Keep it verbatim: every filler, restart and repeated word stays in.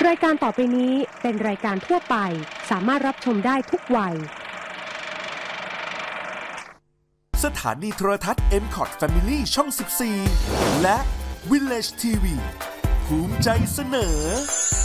รายการต่อไปนี้เป็นรายการทั่วไปสามารถรับชมได้ทุกวัยสถานีโทรทัศน์ เอ็ม คอท Family ช่อง สิบสี่ และ Village ที วี ภูมิใจเสนอ